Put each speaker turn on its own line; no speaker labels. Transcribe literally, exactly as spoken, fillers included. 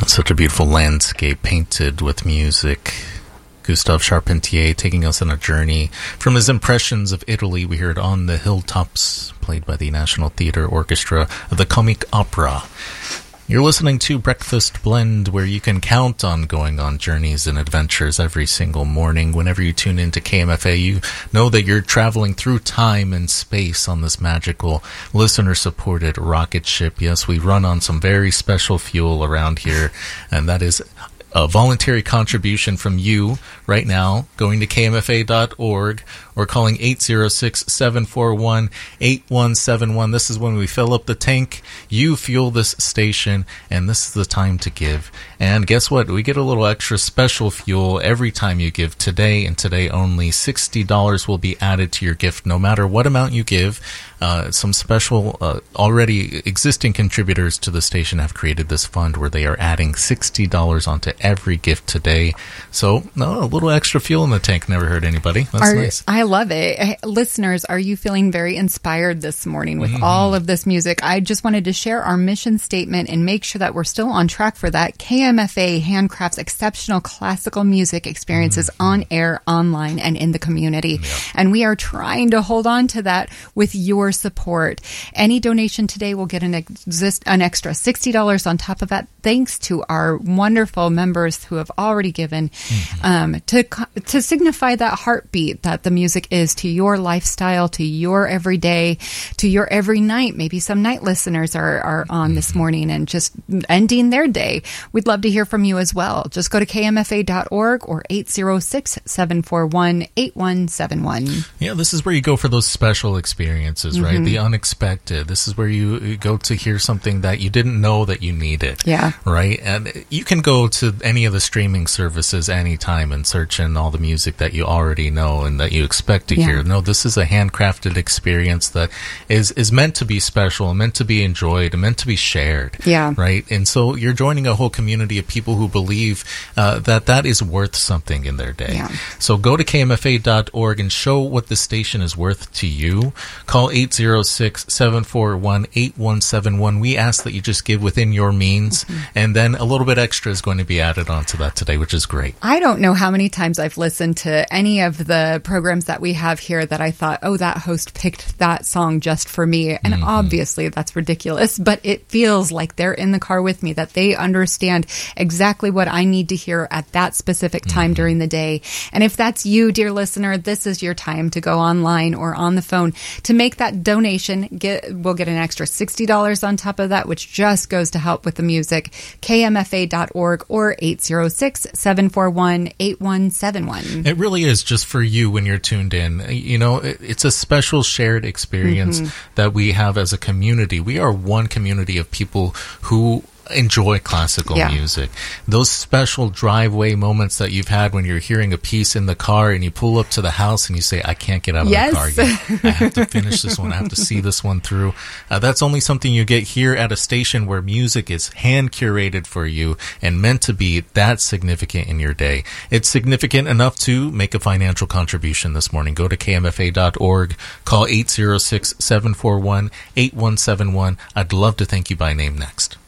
Such a beautiful landscape painted with music. Gustave Charpentier taking us on a journey. From his impressions of Italy, we heard On the Hilltops, played by the National Theatre Orchestra of the Comic Opera. You're listening to Breakfast Blend, where you can count on going on journeys and adventures every single morning. Whenever you tune into K M F A, you know that you're traveling through time and space on this magical, listener-supported rocket ship. Yes, we run on some very special fuel around here, and that is a voluntary contribution from you right now, going to K M F A dot org or calling eight zero six, seven four one, eight one seven one. This is when we fill up the tank, you fuel this station, and this is the time to give. And guess what? We get a little extra special fuel every time you give. Today and today only, sixty dollars will be added to your gift no matter what amount you give. Uh, some special, uh, already existing contributors to the station have created this fund where they are adding sixty dollars onto every gift today. So, no, a little extra fuel in the tank never hurt anybody. That's
are,
nice.
I love it. Hey, listeners, are you feeling very inspired this morning with mm-hmm. all of this music? I just wanted to share our mission statement and make sure that we're still on track for that. K M F A handcrafts exceptional classical music experiences mm-hmm. on air, online, and in the community. Yep. And we are trying to hold on to that with your support. Any donation today will get an, exist, an extra sixty dollars on top of that, thanks to our wonderful members who have already given mm-hmm. um, to to signify that heartbeat that the music is to your lifestyle, to your everyday, to your every night. Maybe some night listeners are, are on mm-hmm. this morning and just ending their day. We'd love to hear from you as well. Just go to K M F A dot org or eight zero six, seven four one, eight one seven one.
Yeah, this is where you go for those special experiences, right? Mm-hmm. The unexpected. This is where you go to hear something that you didn't know that you needed.
Yeah.
Right? And you can go to any of the streaming services anytime and search in all the music that you already know and that you expect to yeah. hear. No, this is a handcrafted experience that is, is meant to be special, meant to be enjoyed, and meant to be shared.
Yeah.
Right? And so you're joining a whole community of people who believe uh, that that is worth something in their day.
Yeah.
So go to K M F A dot org and show what the station is worth to you. Call eight zero six, seven four one, eight one seven one. We ask that you just give within your means, mm-hmm. and then a little bit extra is going to be added onto that today, which is great.
I don't know how many times I've listened to any of the programs that we have here that I thought, oh, that host picked that song just for me. And mm-hmm. obviously that's ridiculous, but it feels like they're in the car with me, that they understand exactly what I need to hear at that specific time mm-hmm. during the day. And if that's you, dear listener, this is your time to go online or on the phone to make that donation. Get, we'll get an extra sixty dollars on top of that, which just goes to help with the music. K M F A dot org or eight zero six, seven four one, eight one seven one.
It really is just for you when you're tuned in. You know, it's a special shared experience mm-hmm. that we have as a community. We are one community of people who enjoy classical yeah. music. Those special driveway moments that you've had when you're hearing a piece in the car and you pull up to the house and you say, I can't get out of
yes.
the car yet. I have to finish this one. I have to see this one through. Uh, that's only something you get here at a station where music is hand curated for you and meant to be that significant in your day. It's significant enough to make a financial contribution this morning. Go to K M F A dot org, call eight zero six, seven four one, eight one seven one. I'd love to thank you by name next.